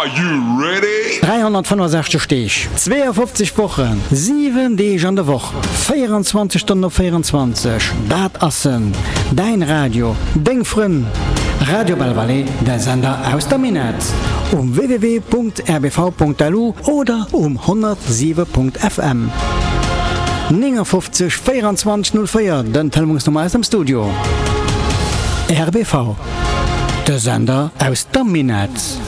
Are you ready? 365 Stich, 52 Wochen, 7 Tage an der Woche, 24 Stunden auf 24. Dat assen, dein Radio, dein Freund. Radio Belvalais, der Sender aus der Minette. www.rbv.lu oder 107.fm. 59 24 04, den Telefonnummer aus dem Studio. RBV, der Sender aus der Minette.